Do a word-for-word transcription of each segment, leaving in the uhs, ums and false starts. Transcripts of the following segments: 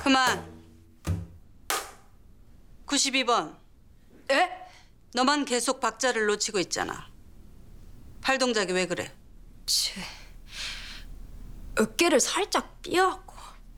그만. 구십이 번. 에? 너만 계속 박자를 놓치고 있잖아. 팔 동작이 왜 그래? 치, 어깨를 살짝 삐어갖고.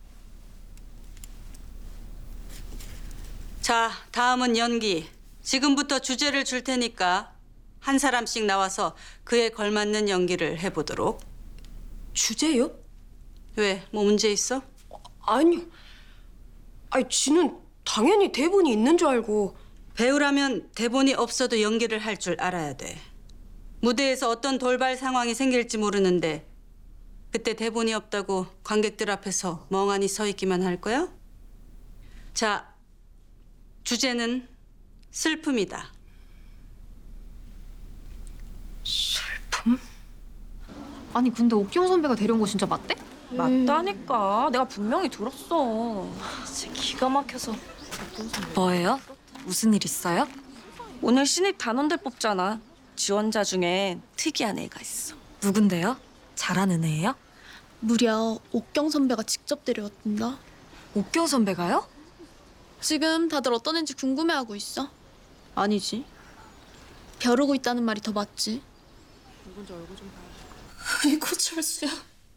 자, 다음은 연기. 지금부터 주제를 줄 테니까 한 사람씩 나와서 그에 걸맞는 연기를 해보도록. 주제요? 왜? 뭐 문제 있어? 아니요. 아니, 지는 당연히 대본이 있는 줄 알고. 배우라면 대본이 없어도 연기를 할 줄 알아야 돼. 무대에서 어떤 돌발 상황이 생길지 모르는데 그때 대본이 없다고 관객들 앞에서 멍하니 서 있기만 할 거야? 자, 주제는 슬픔이다. 슬픔? 아니 근데 옥경 선배가 데려온 거 진짜 맞대? 맞다니까. 내가 분명히 들었어. 진짜 기가 막혀서. 뭐예요? 무슨 일 있어요? 오늘 신입 단원들 뽑잖아. 지원자 중에 특이한 애가 있어. 누군데요? 잘하는 애예요? 무려 옥경 선배가 직접 데려왔단다. 옥경 선배가요? 지금 다들 어떤 애인지 궁금해하고 있어. 아니지. 벼르고 있다는 말이 더 맞지. 아이고, 철수야.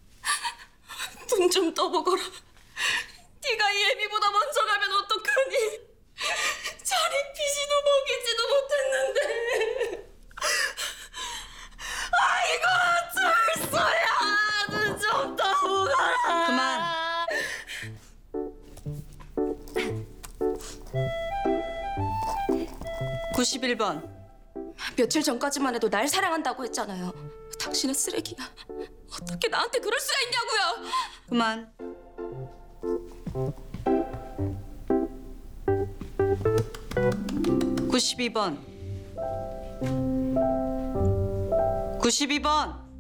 눈 좀 떠보거라. 네가 이 애미보다 먼저 가면 어떡하니? 자리 피지도 먹이지도 못했는데. 아이고, 철수야. 눈 좀 떠보거라. 그만. 구십일 번. 며칠 전까지만 해도 날 사랑한다고 했잖아요. 당신은 쓰레기야. 어떻게 나한테 그럴 수가 있냐고요. 그만. 구십이 번. 구십이 번.